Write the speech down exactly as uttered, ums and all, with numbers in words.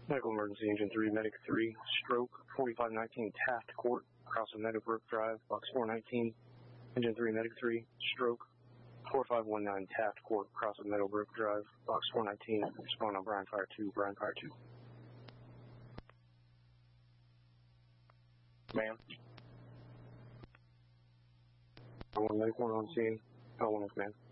Medical emergency, engine three, medic three, stroke, forty-five nineteen Taft Court, across from Meadowbrook Drive, box four nineteen. Engine three, medic three, stroke, forty-five nineteen Taft Court, across from Meadowbrook Drive, box four nineteen. Respond on Brian Fire two, Brian Fire two. Ma'am. I want medic one on scene. I want command.